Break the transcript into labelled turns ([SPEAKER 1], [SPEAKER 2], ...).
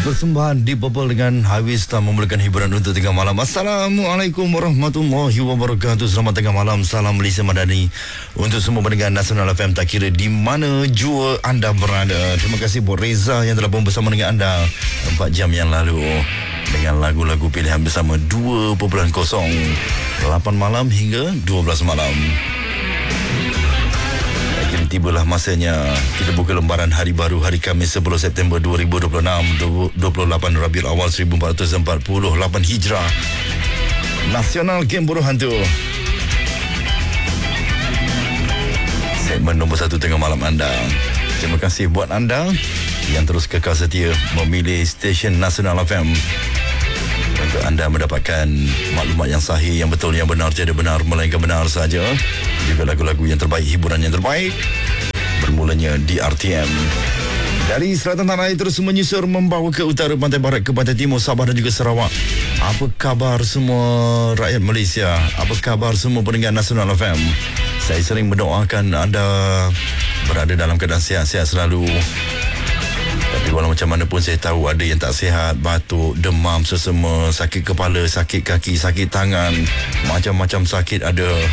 [SPEAKER 1] Persembahan di Purple dengan Highway Star memulakan hiburan untuk tengah malam. Assalamualaikum warahmatullahi wabarakatuh. Selamat tengah malam. Salam Malaysia Madani untuk semua pendengar Nasional FM, tak kira di mana jua anda berada. Terima kasih buat Reza yang telah bersama dengan anda 4 jam yang lalu dengan lagu-lagu pilihan bersama 2.0 8 malam hingga 12 malam. Tibalah masanya kita buka lembaran hari baru hari Khamis 10 September 2026, 28 Rabiul Awal 1448 Hijrah. Nasional Game Buruh Hantu. Segmen nombor 1 tengah malam anda. Terima kasih buat anda yang terus kekal setia memilih stesen Nasional FM untuk anda mendapatkan maklumat yang sahih, yang betul, yang benar, tiada benar melainkan benar saja. Juga lagu-lagu yang terbaik, hiburan yang terbaik. Bermulanya di RTM. Dari selatan tanah air terus menyusur membawa ke utara, pantai barat, ke pantai timur, Sabah dan juga Sarawak. Apa khabar semua rakyat Malaysia? Apa khabar semua pendengar Nasional FM? Saya sering mendoakan anda berada dalam keadaan sihat-sihat selalu. Tapi walau macam mana pun saya tahu ada yang tak sihat, batuk, demam, sesama, sakit kepala, sakit kaki, sakit tangan, macam-macam sakit ada.